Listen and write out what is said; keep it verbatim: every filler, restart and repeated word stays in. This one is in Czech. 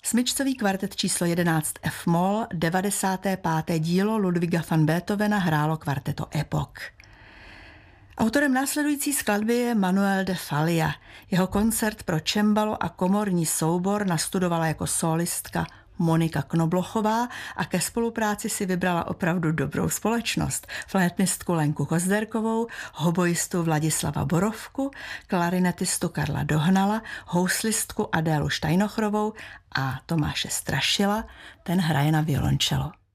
Smyčcový kvartet číslo jedenáct F-moll, devadesáté páté dílo Ludwiga van Beethovena hrálo kvarteto Epoch. Autorem následující skladby je Manuel de Falla. Jeho koncert pro čembalo a komorní soubor nastudovala jako solistka Monika Knoblochová a ke spolupráci si vybrala opravdu dobrou společnost. Flétnistku Lenku Kozderkovou, hoboistu Vladislava Borovku, klarinetistu Karla Dohnala, houslistku Adélu Štajnochrovou a Tomáše Strašila, ten hraje na violončelo.